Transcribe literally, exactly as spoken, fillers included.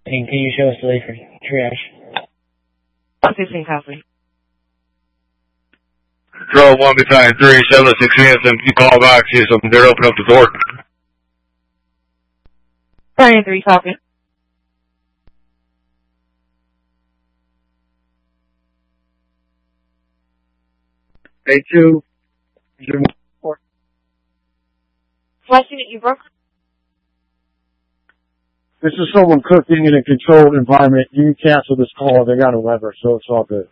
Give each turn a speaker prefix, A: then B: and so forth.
A: And can you show us the lead for triage?
B: one fifteen copy.
C: Control one battalion three, seven six Hanson, you call back, see something, they're open up the door.
B: Battalion three copy.
C: A two,
B: Flash unit, you broke?
D: This is someone cooking in a controlled environment. You can cancel this call. They got a lever, so it's all good.